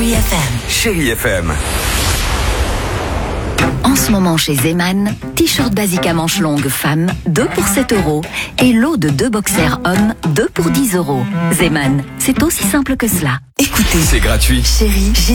Chérie FM. Chérie FM. En ce moment chez Zeman, t-shirt basique à manches longues femme, 2 pour 7 € et lot de 2 boxers hommes, 2 pour 10 €. Zeman, c'est aussi simple que cela. Écoutez, C'est gratuit. Chérie,